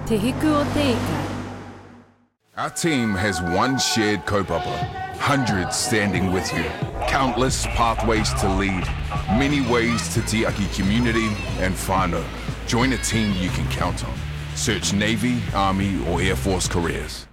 Te hiku o te ika. Our team has one shared kaupapa, hundreds standing with you, countless pathways to lead, many ways to Tiaki community and whānau. Join a team you can count on. Search Navy, Army or Air Force careers.